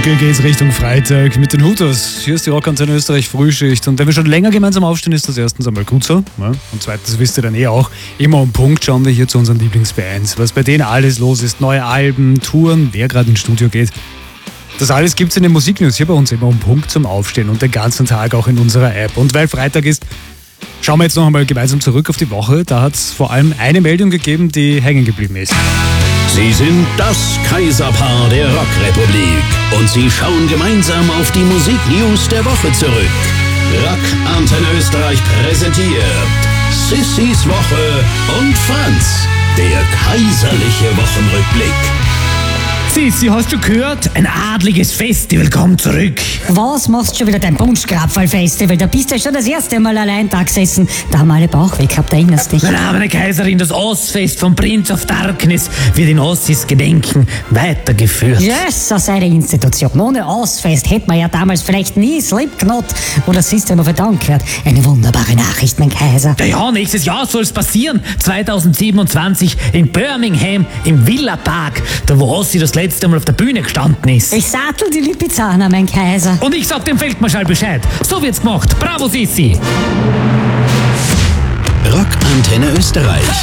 Ruckel geht's Richtung Freitag mit den Hutos. Hier ist die Rockantenne Österreich Frühschicht. Und wenn wir schon länger gemeinsam aufstehen, ist das erstens einmal gut so. Ja? Und zweitens wisst ihr dann auch, immer um Punkt schauen wir hier zu unseren Lieblingsbands. Was bei denen alles los ist, neue Alben, Touren, wer gerade ins Studio geht. Das alles gibt's in den Musiknews hier bei uns immer um Punkt zum Aufstehen und den ganzen Tag auch in unserer App. Und weil Freitag ist, schauen wir jetzt noch einmal gemeinsam zurück auf die Woche. Da hat's vor allem eine Meldung gegeben, die hängen geblieben ist. Sie sind das Kaiserpaar der Rockrepublik und Sie schauen gemeinsam auf die Musiknews der Woche zurück. Rock Antenne Österreich präsentiert Sissys Woche und Franz, der kaiserliche Wochenrückblick. Sissi, hast du gehört? Ein adliges Festival kommt zurück. Was machst du schon wieder dein Punschgrabfall-Festival? Da bist du ja schon das erste Mal allein da gesessen. Da haben wir alle Bauch weg gehabt, erinnerst dich? Na, meine Kaiserin, das Ozzfest vom Prince of Darkness wird in Ossis Gedenken weitergeführt. Yes, so sei die Institution. Ohne Ozzfest hätte man ja damals vielleicht nie Slipknot oder System of a Down gehört. Eine wunderbare Nachricht, mein Kaiser. Ja, nächstes Jahr soll es passieren. 2027 in Birmingham im Villa Park, da wo Ossi das letzte Mal auf der Bühne gestanden ist. Ich sattel die Lipizzaner, mein Kaiser. Und ich sag dem Feldmarschall Bescheid. So wird's gemacht. Bravo, Sissi. Rock Antenne Österreich.